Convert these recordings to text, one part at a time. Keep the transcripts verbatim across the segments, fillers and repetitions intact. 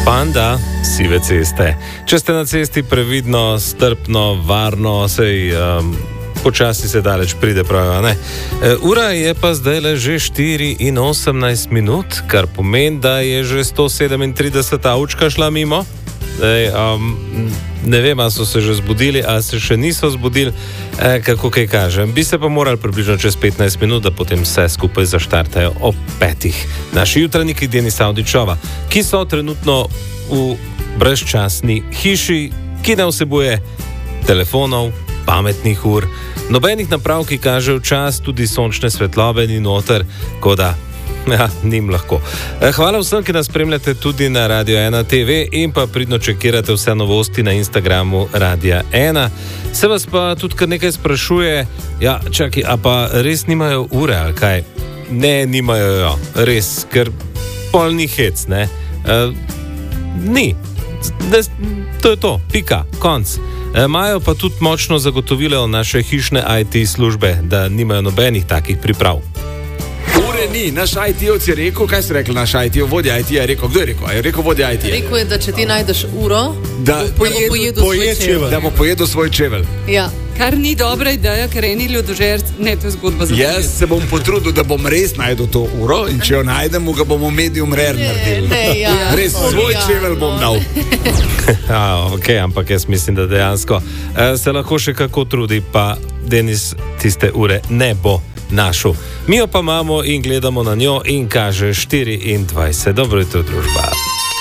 Panda, sive ceste. Če ste na cesti, previdno, strpno, varno, sej um, počasi se daleč pride, pravijo, ne? E, ura je pa zdaj le že štiri in osemnajst minut, kar pomeni, da je že sto sedemintrideseta avčka šla mimo. Zdaj, um, ne vem, ali so se že zbudili, ali se še niso zbudili, e, kako kaj kažem. Bi se pa morali približno čez petnajst minut, da potem vse skupaj zaštartajo ob petih. Naši jutranjiki Denis Avdićova, ki so trenutno v brezčasni hiši, ki ne vsebuje telefonov, pametnih ur, nobenih naprav, ki kažejo čas, tudi sončne svetlobe ni noter, kot da ja, njim lahko. Hvala vsem, ki nas spremljate tudi na Radio ena te ve in pa pridno čekirate vse novosti na Instagramu Radia ena. Se vas pa tudi kar nekaj sprašuje, ja, čakaj, a pa res nimajo ure, ali kaj? Ne, nimajo jo, res, ker pol ni hec, ne? Uh, ni. Ne, to je to, pika, konc. Imajo pa tudi močno zagotovilo naše hišne I T službe, da nimajo nobenih takih priprav. Ure ni, naš I T-ovc je rekel, kaj si rekel naš I T-ov, vodja I T-ja je rekel, kdo je rekel? Je rekel vodja I T-ja? Rekel je, da če ti najdeš uro, da, bo pojedel, pojedel svoj čevelj. Da bo pojedel svoj čevelj. Ja. Kar ni dobra ideja, ker eni ljudožerci, ne, to je zgodba za Jaz se bom potrudil, da bom res najdel to uro in če jo najdemo, ga bomo medium rare naredili. Ne, ja. Res, svoj ja, čevelj bom dal. Ja, ok, ampak jaz mislim, da dejansko eh, se lahko še kako trudi, pa Denis tiste ure ne bo našel. Mi jo pa imamo in gledamo na njo in kaže štiriindvajset. Dobro jutro, družba.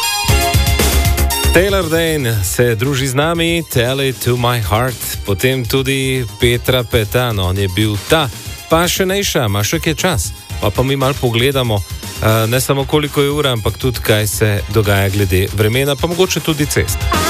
Taylor Dane se druži z nami, Tell It To My Heart, potem tudi Petra Petan, on je bil ta, pa še nejša, mašek je čas, pa pa mi malo pogledamo, ne samo koliko je ura, ampak tudi kaj se dogaja glede vremena, pa mogoče tudi cest.